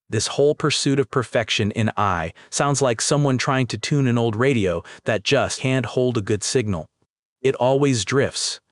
This whole pursuit of perfection in AI sounds like someone trying to tune an old radio that just can't hold a good signal. It always drifts,